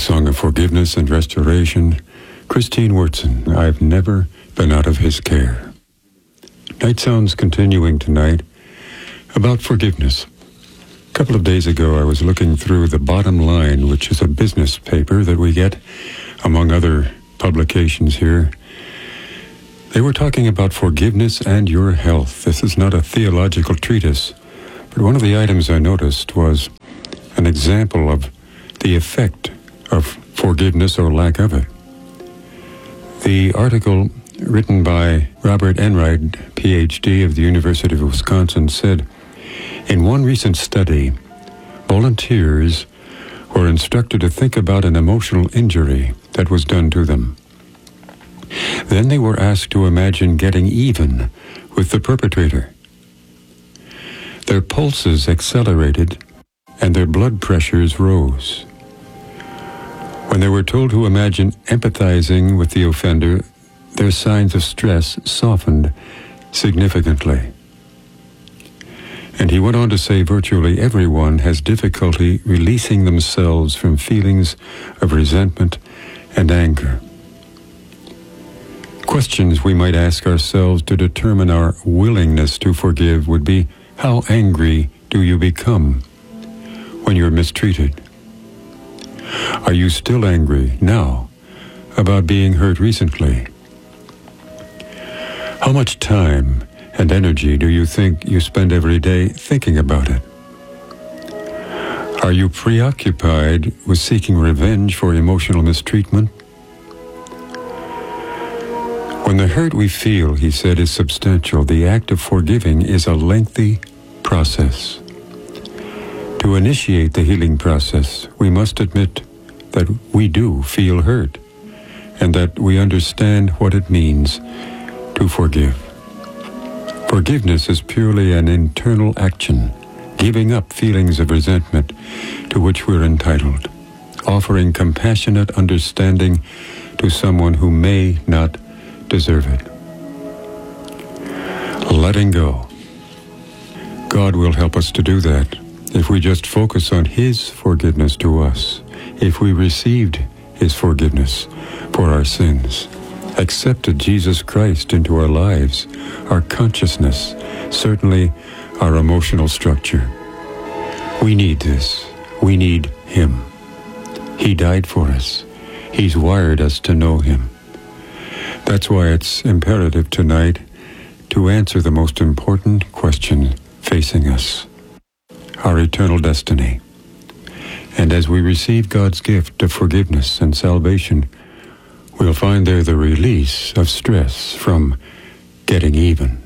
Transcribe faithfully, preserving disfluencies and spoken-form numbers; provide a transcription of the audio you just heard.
song of forgiveness and restoration, Christine Wurtzen, I've Never Been Out of His Care. Night Sounds continuing tonight about forgiveness. A couple of days ago, I was looking through The Bottom Line, which is a business paper that we get, among other publications here. They were talking about forgiveness and your health. This is not a theological treatise, but one of the items I noticed was an example of the effect of forgiveness or lack of it. The article written by Robert Enright, P H D of the University of Wisconsin, said, in one recent study, volunteers were instructed to think about an emotional injury that was done to them. Then they were asked to imagine getting even with the perpetrator. Their pulses accelerated and their blood pressures rose. When they were told to imagine empathizing with the offender, their signs of stress softened significantly. And he went on to say virtually everyone has difficulty releasing themselves from feelings of resentment and anger. Questions we might ask ourselves to determine our willingness to forgive would be, how angry do you become when you're mistreated? Are you still angry now about being hurt recently? How much time and energy do you think you spend every day thinking about it? Are you preoccupied with seeking revenge for emotional mistreatment? When the hurt we feel, he said, is substantial, the act of forgiving is a lengthy process. To initiate the healing process, we must admit that we do feel hurt and that we understand what it means to forgive. Forgiveness is purely an internal action, giving up feelings of resentment to which we're entitled, offering compassionate understanding to someone who may not deserve it. Letting go. God will help us to do that if we just focus on His forgiveness to us, if we received His forgiveness for our sins, accepted Jesus Christ into our lives, our consciousness, certainly our emotional structure. We need this. We need Him. He died for us. He's wired us to know Him. That's why it's imperative tonight to answer the most important question facing us, our eternal destiny. And as we receive God's gift of forgiveness and salvation, we'll find there the release of stress from getting even.